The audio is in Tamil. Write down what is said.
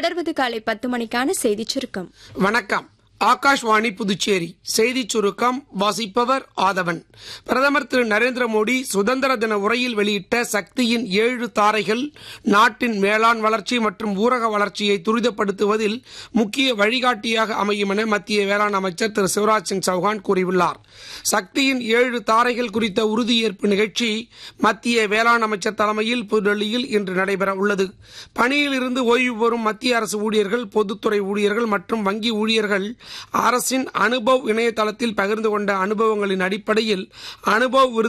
தொடர்வது காலை 10 மணிக்கான செய்திச் சுருக்கம். வணக்கம். ஆகாஷ்வாணி புதுச்சேரி செய்திச் சுருக்கம் வாசிப்பவர் ஆதவன். பிரதமர் திரு நரேந்திர மோடி சுதந்திர தின உரையில் வெளியிட்ட சக்தியின் 7 தாரைகள் நாட்டின் வேளாண் வளர்ச்சி மற்றும் ஊரக வளர்ச்சியை துரிதப்படுத்துவதில் முக்கிய வழிகாட்டியாக அமையும் என மத்திய வேளாண் அமைச்சர் திரு சிவராஜ் சிங் சௌஹான் கூறியுள்ளார். சக்தியின் 7 தாரைகள் குறித்த உறுதியேற்பு நிகழ்ச்சி மத்திய வேளாண் அமைச்சர் தலைமையில் புதுடெல்லியில் இன்று நடைபெற உள்ளது. பணியில் இருந்து ஓய்வு பெறும் மத்திய அரசு ஊழியர்கள், பொதுத்துறை ஊழியர்கள் மற்றும் வங்கி ஊழியர்கள் அரசின் அனுபவ் இணையதளத்தில் பகிர்ந்து கொண்ட அனுபவங்களின் அடிப்படையில் அனுபவ்